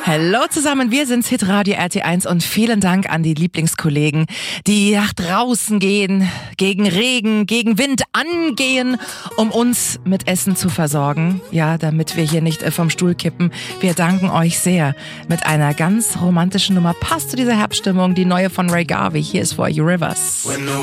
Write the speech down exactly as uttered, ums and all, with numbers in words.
Hallo zusammen, wir sind's Hitradio R T eins und vielen Dank an die Lieblingskollegen, die nach draußen gehen, gegen Regen, gegen Wind angehen, um uns mit Essen zu versorgen. Ja, damit wir hier nicht vom Stuhl kippen. Wir danken euch sehr mit einer ganz romantischen Nummer. Passt zu dieser Herbststimmung, die neue von Ray Garvey. Hier ist For You Rivers.